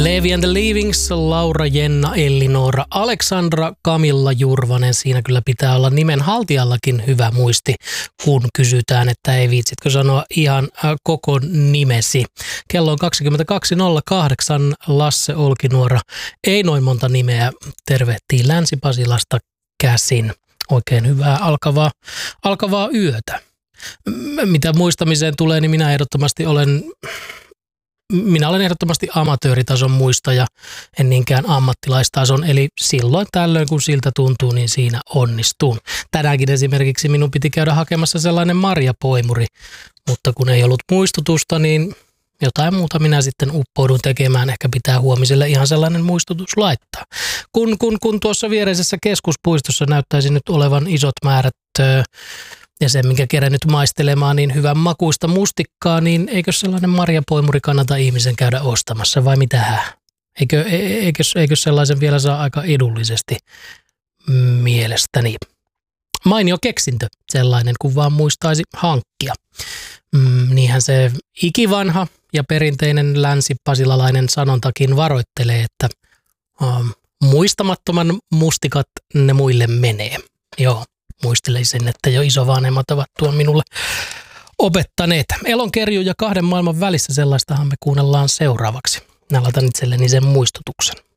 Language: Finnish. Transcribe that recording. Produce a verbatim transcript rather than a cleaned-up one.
Levi and the Leavings, Laura, Jenna, Ellinora, Aleksandra, Kamilla Jurvanen. Siinä kyllä pitää olla nimen haltijallakin hyvä muisti, kun kysytään, että ei viitsitkö sanoa ihan koko nimesi. Kello on kaksikymmentäkaksi nolla kahdeksan. Lasse Olkinuora ei noin monta nimeä tervehtii Länsi-Pasilasta käsin. Oikein hyvää alkavaa, alkavaa yötä. Mitä muistamiseen tulee, niin minä ehdottomasti olen... Minä olen ehdottomasti amatööritason muistaja, en niinkään ammattilaistason, eli silloin tällöin kun siltä tuntuu, niin siinä onnistun. Tänäänkin esimerkiksi minun piti käydä hakemassa sellainen marjapoimuri, mutta kun ei ollut muistutusta, niin jotain muuta minä sitten uppoudun tekemään. Ehkä pitää huomiselle ihan sellainen muistutus laittaa. Kun, kun, kun tuossa viereisessä keskuspuistossa näyttäisi nyt olevan isot määrät ja sen, minkä kerran nyt maistelemaan, niin hyvän makuista mustikkaa, niin eikö sellainen marjapoimuri kannata ihmisen käydä ostamassa vai mitähän? Eikö, eikö, eikö sellaisen vielä saa aika edullisesti mielestäni? Mainio keksintö, sellainen kun vaan muistaisi hankkia. Mm, niinhän se ikivanha ja perinteinen länsipasilalainen sanontakin varoittelee, että um, muistamattoman mustikat ne muille menee. Joo. Muistelisin, että jo isovanhemmat ovat tuon minulle opettaneet. Elonkerju ja kahden maailman välissä sellaistahan me kuunnellaan seuraavaksi. Mä laitan itselleni sen muistutuksen.